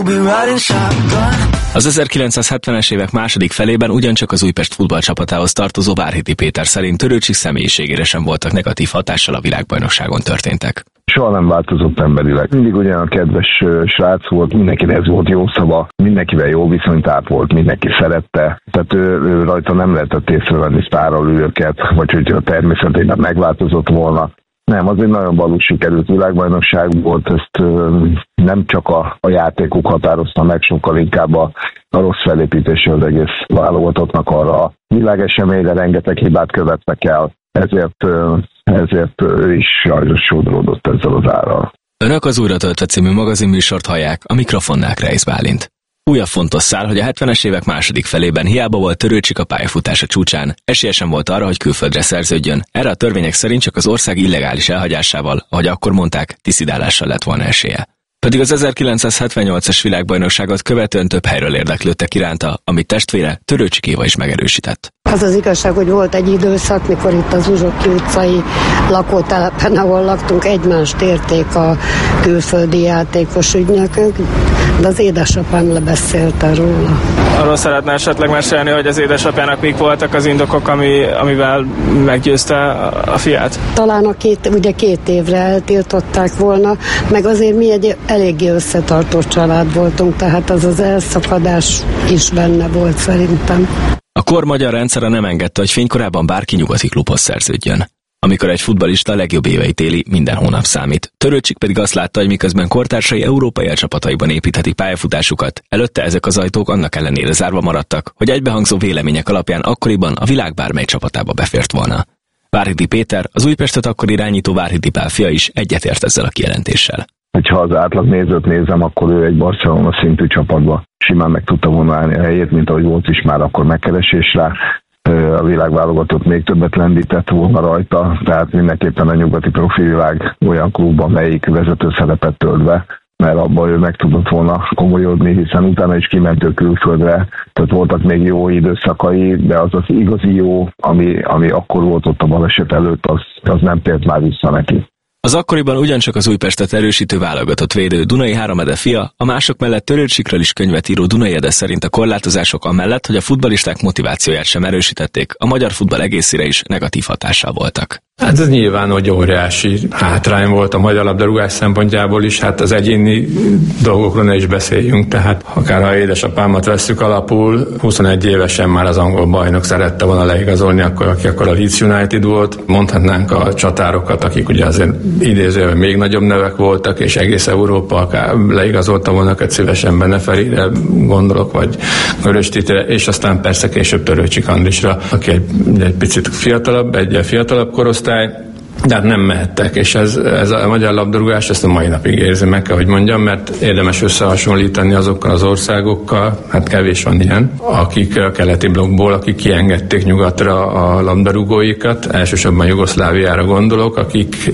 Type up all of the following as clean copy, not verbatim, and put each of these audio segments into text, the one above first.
Az 1970-es évek második felében ugyancsak az Újpest futballcsapatához tartozó Várhidi Péter szerint Törőcsik személyiségére sem voltak negatív hatással a világbajnokságon történtek. Soha nem változott emberileg. Mindig ugyan kedves srác volt, mindenkinek ez volt jó szava, mindenkivel jó viszonyt ápolt, mindenki szerette. Tehát ő rajta nem lehetett észrevenni sztárralőket, vagy hogy a természetében megváltozott volna. Nem, az egy nagyon valós sikerült világbajnokság volt, ezt nem csak a játékuk határozta meg, sokkal inkább a rossz felépítése az egész válogatottnak arra a világeseményre rengeteg hibát követtek el, ezért ő is sajnos sodródott ezzel az árral. Önök az Újra töltve című magazinműsort hallják, a mikrofonnál Kreisz Bálint. Újabb fontos szál, hogy a 70-es évek második felében hiába volt Törőcsik a pályafutása csúcsán, esélye sem volt arra, hogy külföldre szerződjön. Erre a törvények szerint csak az ország illegális elhagyásával, ahogy akkor mondták, diszidálással lett volna esélye. Pedig az 1978-as világbajnokságot követően több helyről érdeklődtek iránta, amit testvére Törőcsik Éva is megerősített. Az az igazság, hogy volt egy időszak, mikor itt az Uzsoki utcai lakótelepen, ahol laktunk, egymást érték a külföldi játékos ügynökök, de az édesapám lebeszélte róla. Arról szeretne esetleg mesélni, hogy az édesapjának mik voltak az indokok, amivel meggyőzte a fiát? Talán ugye 2 évre eltiltották volna, meg azért mi egy eléggé összetartó család voltunk, tehát az elszakadás is benne volt szerintem. A kor magyar rendszere nem engedte, hogy fénykorában bárki nyugati klubhoz szerződjön. Amikor egy futballista a legjobb éveit éli, minden hónap számít. Törőcsik pedig azt látta, hogy miközben kortársai európai elcsapataiban építhetik pályafutásukat, előtte ezek az ajtók annak ellenére zárva maradtak, hogy egybehangzó vélemények alapján akkoriban a világ bármely csapatába befért volna. Várhidi Péter, az Újpestet akkor irányító Várhidi Pál fia is egyetért ezzel a kijelentéssel. Ha az átlag nézőt nézem, akkor ő egy Barcelona szintű csapatba simán meg tudta volna állni a helyét, mint ahogy volt is már akkor megkeresésre. A világválogatott még többet lendített volna rajta, tehát mindenképpen a nyugati profivilág olyan klubban, melyik vezető szerepet tölt be, mert abban ő meg tudott volna komolyodni, hiszen utána is kiment ő külföldre, tehát voltak még jó időszakai, de az igazi jó, ami akkor volt ott a baleset előtt, az nem tért már vissza neki. Az akkoriban ugyancsak az Újpestet erősítő válogatott védő Dunai Háromede fia, a mások mellett Törőcsikről is könyvet író Dunai Ede szerint a korlátozások amellett, hogy a futballisták motivációját sem erősítették, a magyar futball egészére is negatív hatással voltak. Hát ez nyilván, hogy óriási hátrány volt a magyar labdarúgás szempontjából is, hát az egyéni dolgokról ne is beszéljünk, tehát akár ha édesapámat vesszük alapul, 21 évesen már az angol bajnok szerette volna leigazolni, aki akkor a Leeds United volt, mondhatnánk a csatárokat, akik ugye azért idézőben még nagyobb nevek voltak, és egész Európa akár leigazolta volna őket szívesen, Beneferire gondolok, vagy Görös Titre, és aztán persze később Törőcsik Andrisra, aki egy picit fiatalabb korosztály, de hát nem mehettek, és ez a magyar labdarúgás ezt a mai napig érzi, meg kell, hogy mondjam, mert érdemes összehasonlítani azokkal az országokkal, hát kevés van ilyen, akik a keleti blokkból, akik kiengedték nyugatra a labdarúgóikat, elsősorban Jugoszláviára gondolok, akik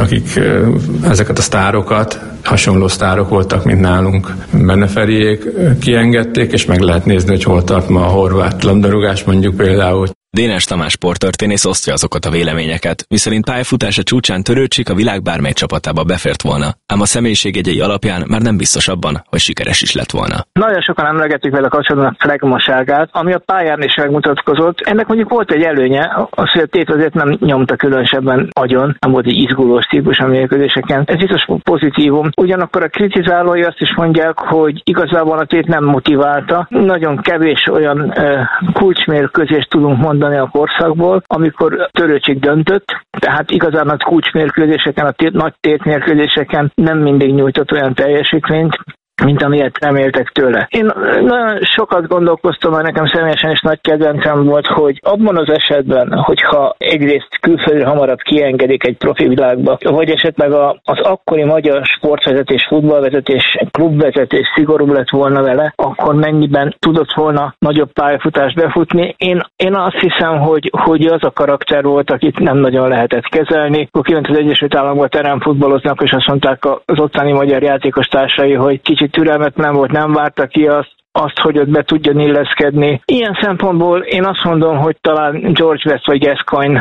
ezeket a sztárokat, hasonló sztárok voltak, mint nálunk. Beneferiék kiengedték, és meg lehet nézni, hogy hol tart ma a horvát labdarúgás, mondjuk például. Dénes Tamás sporttörténész osztja azokat a véleményeket, miszerint pályafutása csúcsán Törőcsik a világ bármely csapatába befért volna, ám a személyiségjegyei alapján már nem biztos abban, hogy sikeres is lett volna. Nagyon sokan emlegetik vele kapcsolatban a flegmaságát, ami a pályán is megmutatkozott. Ennek mondjuk volt egy előnye, az, hogy a tét azért nem nyomta különösebben agyon, nem volt egy izgulós típus a mérkőzéseken. Ez biztos pozitívum. Ugyanakkor a kritizálói azt is mondják, hogy igazából a tét nem motiválta. Nagyon kevés olyan kulcsmérkőzést tudunk mondani a korszakból, amikor Törőcsik döntött, tehát igazán a kulcsmérkőzéseken, a nagy tétmérkőzéseken nem mindig nyújtott olyan teljesítményt, mint amilyet reméltek tőle. Én nagyon sokat gondolkoztam, mert nekem személyesen is nagy kedvencem volt, hogy abban az esetben, hogyha egyrészt külföldre hamarabb kiengedik egy profi világba, vagy esetleg az akkori magyar sportvezetés, futballvezetés, klubvezetés szigorúbb lett volna vele, akkor mennyiben tudott volna nagyobb pályafutást befutni. Én azt hiszem, hogy az a karakter volt, akit nem nagyon lehetett kezelni. Akkor kiment az Egyesült Államokba teremfutballoznak, és azt mondták az ottani magyar játékos társai, hogy kicsit türelmetlen volt, nem várta ki azt, azt, hogy ott be tudjon illeszkedni. Ilyen szempontból én azt mondom, hogy talán George Best vagy Gascoigne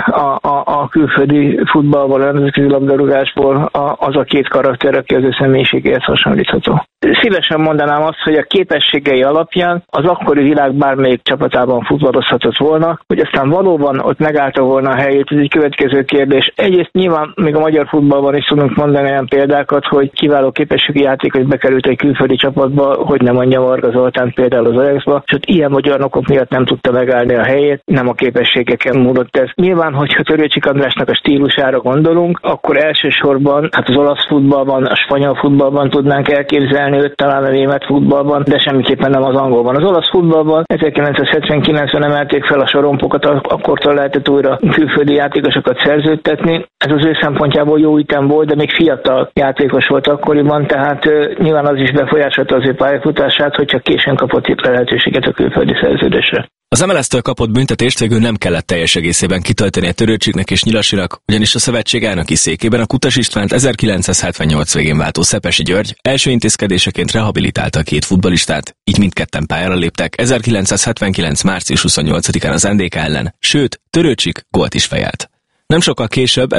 a külföldi futballból, a nemzetközi labdarúgásból az a két karakter, aki az ő személyiségéhez hasonlítható. Szívesen mondanám azt, hogy a képességei alapján az akkori világ bármelyik csapatában futballozhatott volna, hogy aztán valóban ott megállta volna a helyét, ez egy következő kérdés. Egyrészt nyilván még a magyar futballban is tudunk mondani olyan példákat, hogy kiváló képességi játékos bekerült egy külföldi csapatba, hogy nem mondja Varga Zoltán például az Ajaxba, és ott ilyen magyarnokok miatt nem tudta megállni a helyét, nem a képességeken múlott ez. Nyilván, hogyha Törőcsik Andrásnak a stílusára gondolunk, akkor elsősorban az olasz futballban, a spanyol futballban tudnánk elképzelni őt, talán a német futballban, de semmiképpen nem az angolban. Az olasz futballban 1979-ben emelték fel a sorompokat, akkortól lehetett újra külföldi játékosokat szerződtetni. Ez az ő szempontjából jó ütem volt, de még fiatal játékos volt akkoriban, tehát nyilván az is befolyásolta az ő pályafutását, hogy csak későn kapott itt lehetőséget a külföldi szerződésre. Az MLS-től kapott büntetést végül nem kellett teljes egészében kitölteni a Törőcsiknek és Nyilasinak, ugyanis a szövetség elnöki székében a Kutas Istvánt 1978 végén váltó Szepesi György első intézkedéseként rehabilitálta a két futballistát, így mindketten pályára léptek 1979. március 28-án az NDK ellen, sőt, Törőcsik gólt is fejelt. Nem sokkal később,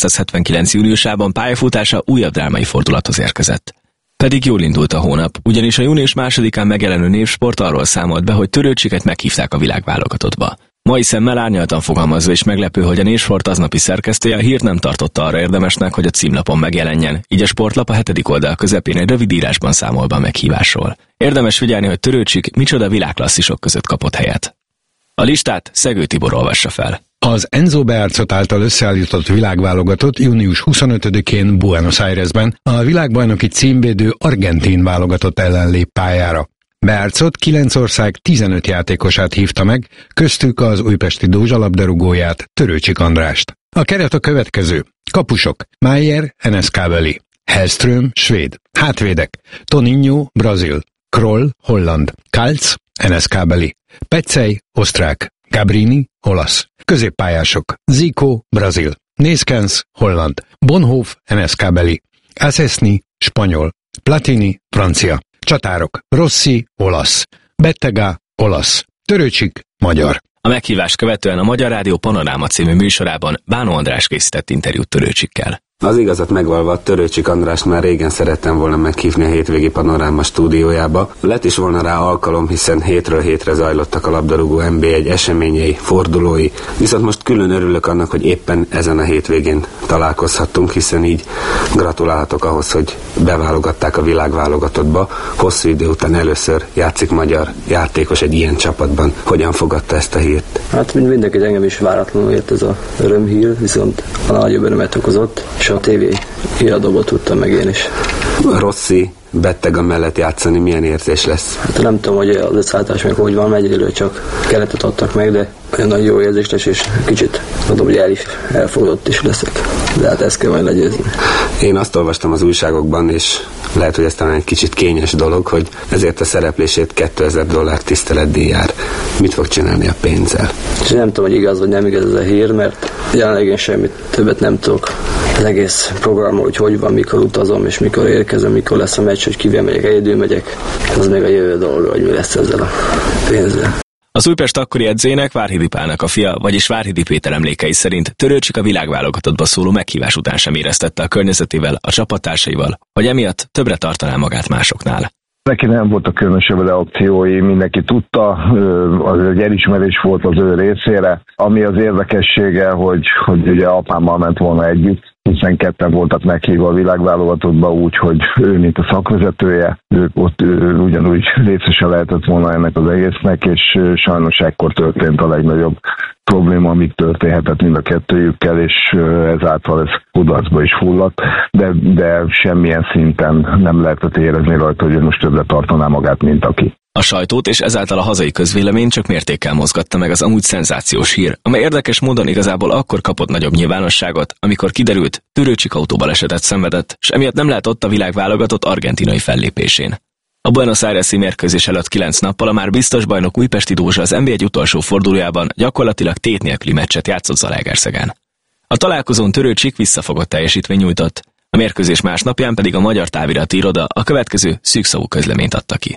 1979. júniusában pályafutása újabb drámai fordulathoz érkezett. Pedig jól indult a hónap, ugyanis a június 2-án megjelenő Névsport arról számolt be, hogy Törőcsiket meghívták a világválogatottba. Mai szemmel árnyaltan fogalmazva is meglepő, hogy a Névsport aznapi szerkesztője a hírt nem tartotta arra érdemesnek, hogy a címlapon megjelenjen, így a sportlap a 7. oldal közepén egy rövid írásban számol be a meghívásról. Érdemes figyelni, hogy Törőcsik micsoda világklasszisok között kapott helyet. A listát Szegő Tibor olvassa fel. Az Enzo Bearzot által összeállított világválogatott június 25-én Buenos Airesben a világbajnoki címvédő argentin válogatott ellen lép pályára. Bearzot 9 ország 15 játékosát hívta meg, köztük az újpesti Dózsa labdarúgóját, Törőcsik Andrást. A keret a következő: kapusok, Maier, Eneskábeli, Hellström, svéd, hátvédek, Toninho, brazil, Kroll, holland, Kalc, Eneskábeli, Pecej, osztrák, Gabrini, olasz. Középpályások: Zico, brazil, Nészkens, holland, Bonhoff, Eneskábeli, Asesni, spanyol, Platini, francia. Csatárok: Rossi, olasz, Bettega, olasz, Törőcsik, magyar. A meghívás követően a Magyar Rádió Panoráma című műsorában Bánó András készített interjút Törőcsikkel. Az igazat megvalva, Törőcsik Andrást már régen szerettem volna meghívni a hétvégi Panoráma stúdiójába. Lett is volna rá alkalom, hiszen hétről hétre zajlottak a labdarúgó NB1 eseményei, fordulói. Viszont most külön örülök annak, hogy éppen ezen a hétvégén találkozhattunk, hiszen így gratulálhatok ahhoz, hogy beválogatták a világválogatottba. Hosszú idő után először játszik magyar játékos egy ilyen csapatban. Hogyan fogadta ezt a hírt? Hát mindenki, engem is váratlanul ért ez a örömhír, viszont a nagyobb örömet okozott, és a tévé híradóból tudtam meg én is. Rossi, Bettega mellett játszani milyen érzés lesz? Hát nem tudom, hogy az összeállítás meg hogy van, egyelőre csak keretet adtak meg, de nagyon nagy jó érzés lesz, és kicsit tudom, hogy elfogadott is leszek. De hát ezt kell majd legyőzni. Én azt olvastam az újságokban, és lehet, hogy ez talán egy kicsit kényes dolog, hogy ezért a szereplését $2000 tiszteletdíj jár. Mit fog csinálni a pénzzel? És nem tudom, hogy igaz vagy nem igaz ez a hír, mert jelenleg én semmit többet nem tudok. Az egész programról, hogy van, mikor utazom, és mikor érkezem, mikor lesz a meccs, hogy kivel megyek, egyedül megyek. Az még a jövő dolga, hogy mi lesz ezzel a pénzzel. Az Újpest akkori edzőjének, Várhidi Pálnak a fia, vagyis Várhidi Péter emlékei szerint Törőcsik a világválogatottba szóló meghívás után sem éreztette a környezetével, a csapattársaival, hogy emiatt többre tartaná magát másoknál. Neki nem voltak különösebb reakciói, mindenki tudta, az egy elismerés volt az ő részére. Ami az érdekessége, hogy ugye apámmal ment volna együtt, hiszen ketten voltak meghívva a világválogatottba, úgyhogy ő, mint a szakvezetője, ők ott ugyanúgy részese lehetett volna ennek az egésznek, és sajnos ekkor történt a legnagyobb probléma, amíg történhetett mind a kettőjükkel, és ezáltal ez kudarcba is fulladt, de semmilyen szinten nem lehetett érezni rajta, hogy ő most többre tartaná magát, mint aki. A sajtót és ezáltal a hazai közvélemény csak mértékkel mozgatta meg az amúgy szenzációs hír, amely érdekes módon igazából akkor kapott nagyobb nyilvánosságot, amikor kiderült, Törőcsik autóbalesetet szenvedett, és emiatt nem lehet ott a világválogatott argentinai fellépésén. A Buenos Aires-i mérkőzés előtt 9 nappal a már biztos bajnok újpesti Dózsa az NB1 utolsó fordulójában gyakorlatilag tét nélküli meccset játszott Zalaegerszegen. A találkozón Törőcsik visszafogott teljesítmény nyújtott, a mérkőzés másnapján pedig a Magyar Távirati Iroda a következő szűkszavú közleményt adta ki.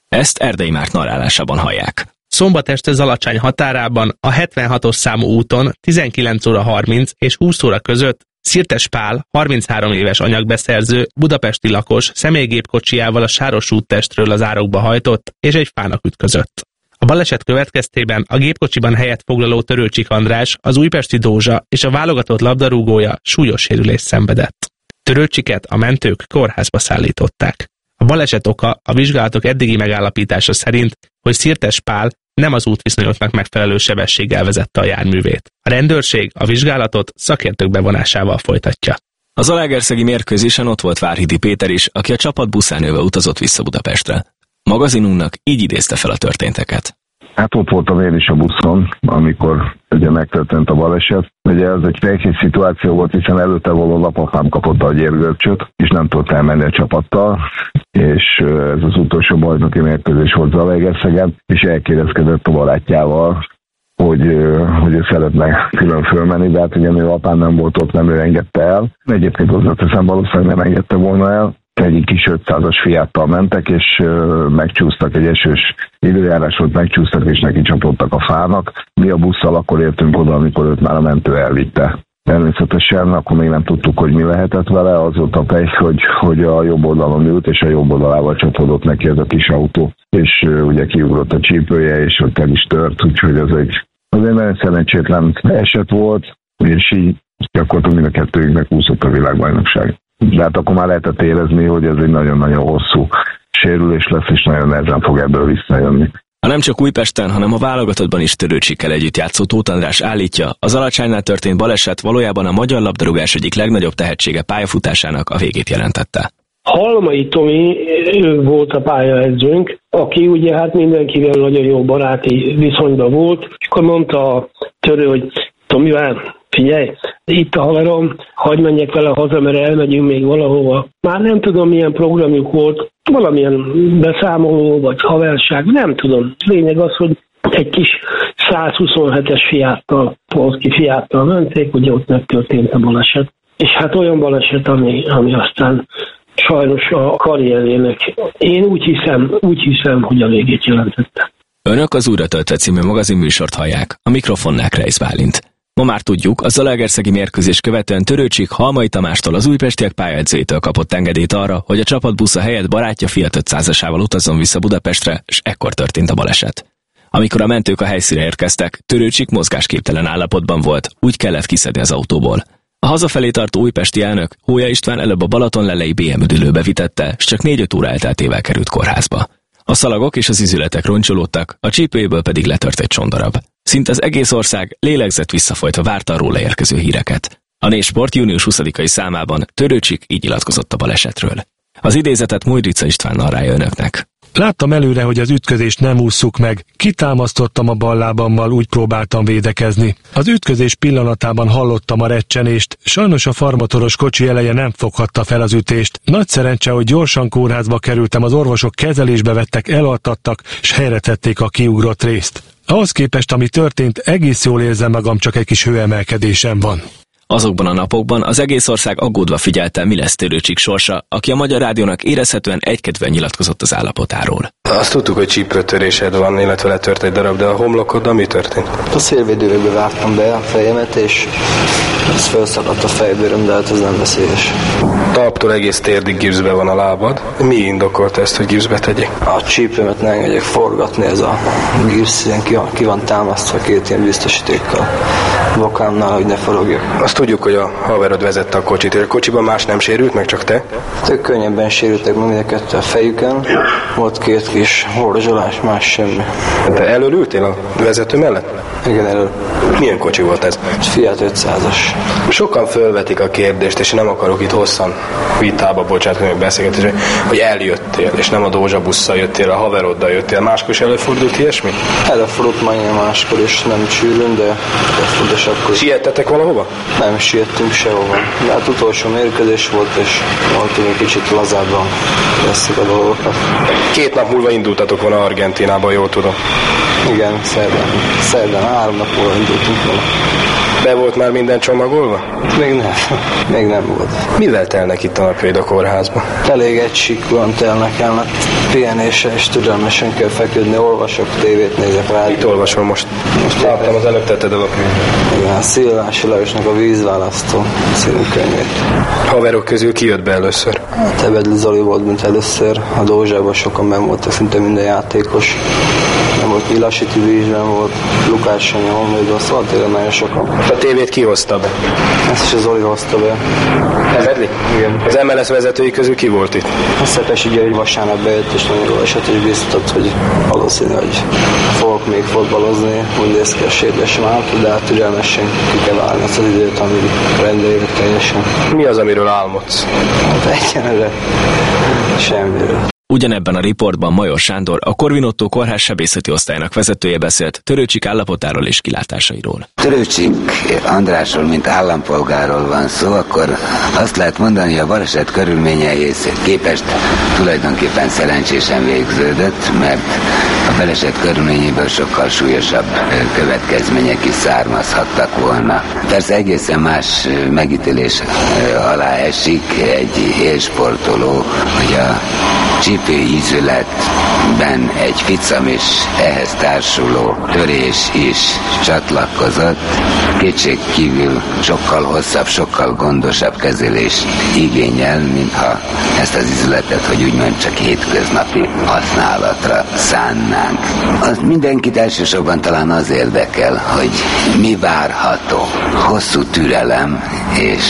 Ezt Erdei Márt narrálásában hallják. Szombat este Zalacsány határában a 76-os számú úton 19 óra 30 és 20 óra között Szirtes Pál, 33 éves anyagbeszerző, budapesti lakos személygépkocsijával a Sáros úttestről az árokba hajtott és egy fának ütközött. A baleset következtében a gépkocsiban helyet foglaló Törőcsik András, az újpesti Dózsa és a válogatott labdarúgója súlyos sérülést szenvedett. Törőcsiket a mentők kórházba szállították. A baleset oka a vizsgálatok eddigi megállapítása szerint, hogy Szirtes Pál nem az útviszonyoknak megfelelő sebességgel vezette a járművét. A rendőrség a vizsgálatot szakértők bevonásával folytatja. Az zalaegerszegi mérkőzésen ott volt Várhidi Péter is, aki a csapat buszán ülve utazott vissza Budapestre. Magazinunknak így idézte fel a történteket. Hát ott voltam én is a buszon, amikor ugye megtörtént a baleset. Ugye ez egy felkész szituáció volt, hiszen előtte való napapám kapott a gyérgörcsöt, és nem tudott elmenni a csapattal, és ez az utolsó bajnoki mérkőzés volt Zalaegerszegen, és elkérdezkedett a barátjával, hogy ő szeretne külön fölmenni, de hát ugye ő apám nem volt ott, nem ő engedte el. Egyébként hozzáteszem, valószínűleg nem engedte volna el. Egy kis 500-as Fiattal mentek, és megcsúsztak, egy esős időjárás volt, megcsúsztak, és neki csapottak a fának. Mi a busszal akkor értünk oda, amikor őt már a mentő elvitte. Természetesen akkor még nem tudtuk, hogy mi lehetett vele, az volt a pech, hogy a jobb oldalon ült, és a jobb oldalával csapódott neki ez a kis autó, és ugye kiugrott a csípője, és ott el is tört, úgyhogy az egy nagyon szerencsétlen eset volt, és így gyakorlatilag mind a kettőnknek úszott a világbajnokság. De hát akkor már lehetett érezni, hogy ez egy nagyon-nagyon hosszú sérülés lesz, és nagyon nehezen fog ebből visszajönni. Ha nem csak Újpesten, hanem a válogatottban is Törőcsikkel együtt játszó Tóth András állítja, a Zalacsánynál történt baleset valójában a magyar labdarúgás egyik legnagyobb tehetsége pályafutásának a végét jelentette. Halmai Tomi volt a pályaedzőnk, aki ugye hát mindenkivel nagyon jó baráti viszonyban volt, és akkor mondta a Törő, hogy Tomivel, figyelj, itt a haverom, hagyd menjek vele haza, mert elmegyünk még valahova. Már nem tudom, milyen programjuk volt, valamilyen beszámoló, vagy haverság, nem tudom. Lényeg az, hogy egy kis 127-es Fiattal menték, ugye ott megtörtént a baleset. És hát olyan baleset, ami aztán sajnos a karrierjének, én úgy hiszem, hogy a végét jelentette. Önök az Újra töltve című magazinműsort hallják, a mikrofonnál Kreisz Bálint. Ma már tudjuk, a zalaegerszegi mérkőzés követően Törőcsik Halmai Tamástól, az újpestiek pályaedzőjétől kapott engedélyt arra, hogy a csapatbusza helyett barátja Fiat 500-asával utazzon vissza Budapestre, és ekkor történt a baleset. Amikor a mentők a helyszínre érkeztek, Törőcsik mozgásképtelen állapotban volt, úgy kellett kiszedni az autóból. A hazafelé tartó újpesti elnök, Hója István előbb a Balatonlellei BM üdülőbe vitette, és csak 4-5 óra elteltével került kórházba. A szalagok és az izületek roncsolódtak, a csípőjéből pedig letört egy csondarab. Szinte az egész ország lélegzett visszafolytva várta a róla érkező híreket. A Népsport június 20-ai számában Törőcsik így nyilatkozott a balesetről. Az idézetet Mojrica István narrálja önöknek. Láttam előre, hogy az ütközést nem ússzuk meg. Kitámasztottam a bal lábammal, úgy próbáltam védekezni. Az ütközés pillanatában hallottam a recsenést. Sajnos a farmatoros kocsi eleje nem foghatta fel az ütést. Nagy szerencse, hogy gyorsan kórházba kerültem, az orvosok kezelésbe vettek, elaltattak, s helyre tették a kiugrott részt. Ahhoz képest, ami történt, egész jól érzem magam, csak egy kis hőemelkedésem van. Azokban a napokban az egész ország aggódva figyelte, mi lesz Törőcsik sorsa, aki a Magyar Rádiónak érezhetően egykedvűen nyilatkozott az állapotáról. Azt tudtuk, hogy csípőtörésed van, illetve letört egy darab, de a homlokoddal mi történt? A szélvédőbe vártam be a fejemet, és ez felszakadt a fejbőröm, de hát ez nem veszélyes. Talptól egész térdig gipszbe van a lábad. Mi indokolta ezt, hogy gipszbe tegyék? A csípőmet ne engedjek forgatni, ez a gipsz ki van támasztva két ilyen biztosítékkal bokámnál, hogy ne forogjak. Azt tudjuk, hogy a haverod vezette a kocsit, és a kocsiban más nem sérült, meg csak te? Tök könnyebben sérültek meg mind a kettő a fejüken. Volt két kis horzsolás, más semmi. Te elől ültél a vezető mellett? Igen, elől. Milyen kocsi volt ez? Fiat 500-as. Sokan fölvetik a kérdést, és nem akarok itt hosszan vitába bocsátani, meg beszélgetésre, hogy eljöttél, és nem a Dózsa busszal jöttél, a haveroddal jöttél. Máskor is előfordult ilyesmi? Előfordult majdnem máskor is, nem sűrűn, de előfordult akkor. Siettetek valahova? Nem siettünk sehova. De hát utolsó mérkőzés volt, és voltunk egy kicsit lazábban veszik a dolgokat. 2 nap múlva indultatok volna Argentínába, jól tudom. Igen, szerdán 3 nap múlva indultunk volna. Be volt már minden csomagolva? Még nem volt. Mivel telnek itt a napjaid a kórházba? Elég egysikúan telnek el, mert pihenéssel és türelmesen kell feküdni, olvasok, tévét nézek rá. Mit olvasol most? Most láttam, az előbb tetted el a könyvet. Igen, Szilvási Lajosnak a Vízválasztó című könyvét. Haverok közül ki jött be először? Ebedli Zoli volt, mint először. A Dózsában sokan benn voltak, szinte minden játékos. Nem volt Milasi Tibi is benn volt, Lukács Sanyi, Honvédban, szóval tényleg nagyon sokan. A tévét ki hozta be? Ezt is a Zoli hozta be. Ebedli? Igen. Az MLS vezetői közül ki volt itt? A Szepesi György vasárnap bejött, és nagyon jól esett, és biztatott, hogy valószínű, hogy fogok még fotbalozni, úgy néz ki a sérülésem állt, de hát türelmesen ki kell válni azt az időt, amíg rendeljük teljesen. Mi az, amiről álmodsz? Hát egyenlőre semmiről. Ugyanebben a riportban Major Sándor, a Korvin Ottó kórház sebészeti osztályának vezetője beszélt Törőcsik állapotáról és kilátásairól. Törőcsik Andrásról, mint állampolgárról van szó, akkor azt lehet mondani, hogy a baleset körülményeihez képest tulajdonképpen szerencsésen végződött, mert a baleset körülményéből sokkal súlyosabb következmények is származhattak volna. Persze egészen más megítélés alá esik egy élsportoló, hogy a csípőízületben egy ficam és ehhez társuló törés is csatlakozott. Kétségkívül sokkal hosszabb, sokkal gondosabb kezelést igényel, mintha ezt az ízületet, hogy úgymond csak hétköznapi használatra szánnánk. Az mindenkit elsősorban talán az érdekel, hogy mi várható. Hosszú türelem és